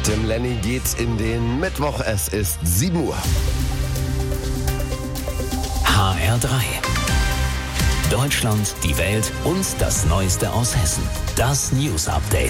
Mit dem Lenny geht's in den Mittwoch. Es ist 7 Uhr. HR3. Deutschland, die Welt und das Neueste aus Hessen. Das News Update.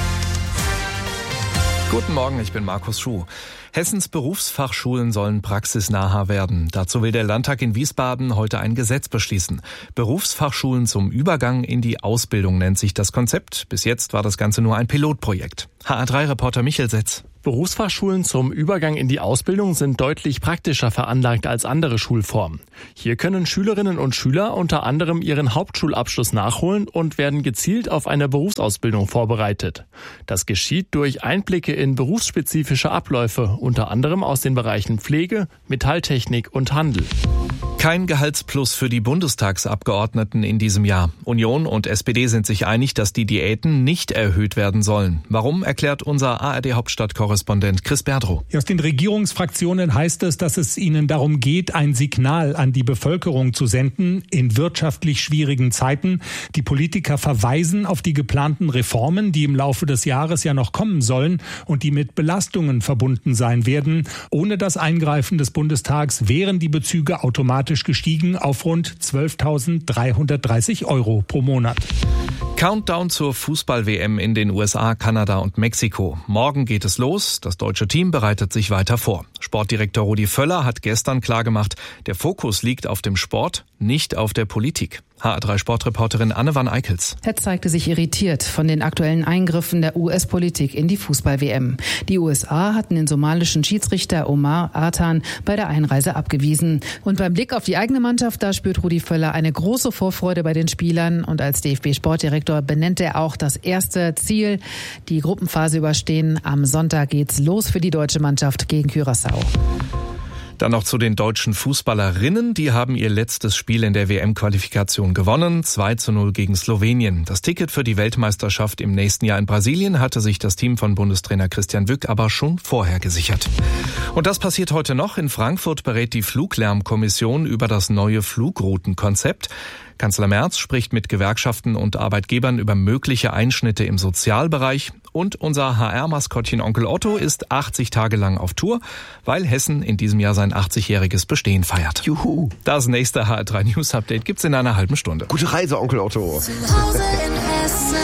Guten Morgen, ich bin Markus Schuh. Hessens Berufsfachschulen sollen praxisnaher werden. Dazu will der Landtag in Wiesbaden heute ein Gesetz beschließen. Berufsfachschulen zum Übergang in die Ausbildung nennt sich das Konzept. Bis jetzt war das Ganze nur ein Pilotprojekt. HR3-Reporter Michael Setz. Berufsfachschulen zum Übergang in die Ausbildung sind deutlich praktischer veranlagt als andere Schulformen. Hier können Schülerinnen und Schüler unter anderem ihren Hauptschulabschluss nachholen und werden gezielt auf eine Berufsausbildung vorbereitet. Das geschieht durch Einblicke in berufsspezifische Abläufe, unter anderem aus den Bereichen Pflege, Metalltechnik und Handel. Kein Gehaltsplus für die Bundestagsabgeordneten in diesem Jahr. Union und SPD sind sich einig, dass die Diäten nicht erhöht werden sollen. Warum, erklärt unser ARD-Hauptstadtkorrespondent Chris Berdrow. Aus den Regierungsfraktionen heißt es, dass es ihnen darum geht, ein Signal an die Bevölkerung zu senden in wirtschaftlich schwierigen Zeiten. Die Politiker verweisen auf die geplanten Reformen, die im Laufe des Jahres ja noch kommen sollen und die mit Belastungen verbunden sein werden. Ohne das Eingreifen des Bundestags wären die Bezüge automatisch gestiegen auf rund 12.330 € pro Monat. Countdown zur Fußball-WM in den USA, Kanada und Mexiko. Morgen geht es los. Das deutsche Team bereitet sich weiter vor. Sportdirektor Rudi Völler hat gestern klargemacht, der Fokus liegt auf dem Sport, nicht auf der Politik. HR3-Sportreporterin Anne van Eickels. Ted zeigte sich irritiert von den aktuellen Eingriffen der US-Politik in die Fußball-WM. Die USA hatten den somalischen Schiedsrichter Omar Artan bei der Einreise abgewiesen. Und beim Blick auf die eigene Mannschaft, da spürt Rudi Völler eine große Vorfreude bei den Spielern. Und als DFB-Sportdirektor benennt er auch das erste Ziel, die Gruppenphase überstehen. Am Sonntag geht's los für die deutsche Mannschaft gegen Curaçao. Dann noch zu den deutschen Fußballerinnen. Die haben ihr letztes Spiel in der WM-Qualifikation gewonnen. 2:0 gegen Slowenien. Das Ticket für die Weltmeisterschaft im nächsten Jahr in Brasilien hatte sich das Team von Bundestrainer Christian Wück aber schon vorher gesichert. Und das passiert heute noch. In Frankfurt berät die Fluglärmkommission über das neue Flugroutenkonzept. Kanzler Merz spricht mit Gewerkschaften und Arbeitgebern über mögliche Einschnitte im Sozialbereich. Und unser HR-Maskottchen Onkel Otto ist 80 Tage lang auf Tour, weil Hessen in diesem Jahr sein 80-jähriges Bestehen feiert. Juhu. Das nächste HR3 News Update gibt's in einer halben Stunde. Gute Reise, Onkel Otto. Zu Hause in Hessen.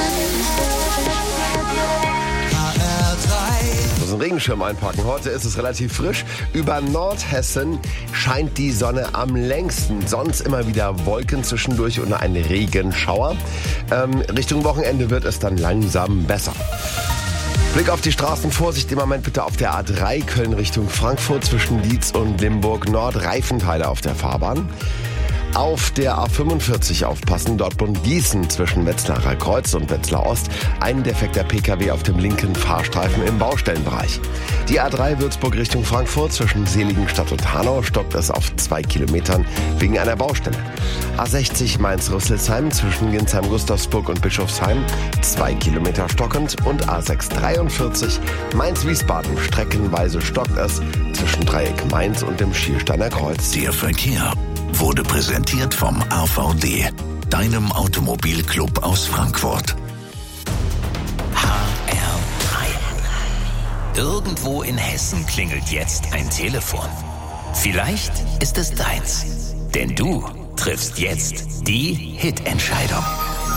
Einen Regenschirm einpacken. Heute ist es relativ frisch. Über Nordhessen scheint die Sonne am längsten. Sonst immer wieder Wolken zwischendurch und ein Regenschauer. Richtung Wochenende wird es dann langsam besser. Blick auf die Straßen. Vorsicht im Moment bitte auf der A3 Köln Richtung Frankfurt zwischen Dietz und Limburg Nord. Reifenteile auf der Fahrbahn. Auf der A45 aufpassen, Dortmund Gießen zwischen Wetzlarer Kreuz und Wetzlar Ost. Ein defekter PKW auf dem linken Fahrstreifen im Baustellenbereich. Die A3 Würzburg Richtung Frankfurt zwischen Seligenstadt und Hanau stoppt es auf 2 Kilometern wegen einer Baustelle. A60 Mainz-Rüsselsheim zwischen Ginsheim-Gustavsburg und Bischofsheim 2 Kilometer stockend und A643 Mainz-Wiesbaden streckenweise stockt es zwischen Dreieck Mainz und dem Schiersteiner Kreuz. Der Verkehr wurde präsentiert vom AVD, deinem Automobilclub aus Frankfurt. HR3. Irgendwo in Hessen klingelt jetzt ein Telefon. Vielleicht ist es deins, denn du triffst jetzt die Hitentscheidung.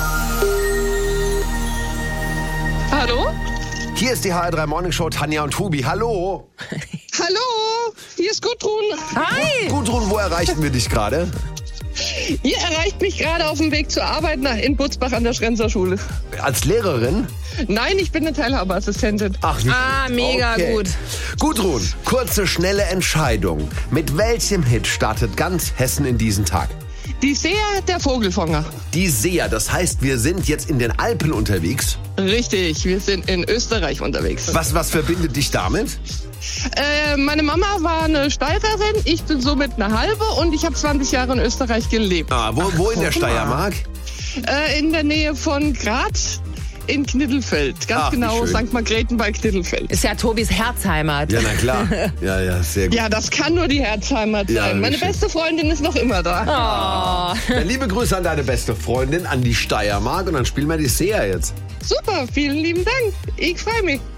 Hallo? Hier ist die HR3 Morning Show, Tanja und Hubi. Hallo. Hallo, hier ist Gudrun. Hi! Gudrun, wo erreichten wir dich gerade? Ihr erreicht mich gerade auf dem Weg zur Arbeit in Butzbach an der Schrenzer Schule. Als Lehrerin? Nein, ich bin eine Teilhabeassistentin. Ach, mega gut. Gudrun, kurze, schnelle Entscheidung. Mit welchem Hit startet ganz Hessen in diesen Tag? Die Seher, der Vogelfänger. Die Seher, das heißt, wir sind jetzt in den Alpen unterwegs? Richtig, wir sind in Österreich unterwegs. Was verbindet dich damit? Meine Mama war eine Steirerin, ich bin somit eine halbe und ich habe 20 Jahre in Österreich gelebt. Wo in der Steiermark? In der Nähe von Graz. In Knittelfeld, ganz genau, St. Margrethen bei Knittelfeld. Ist ja Tobis Herzheimat. Ja, na klar. Ja, sehr gut. Ja, das kann nur die Herzheimat sein. Meine beste Freundin ist noch immer da. Oh. Ja, liebe Grüße an deine beste Freundin, an die Steiermark und dann spielen wir die Seher jetzt. Super, vielen lieben Dank. Ich freue mich.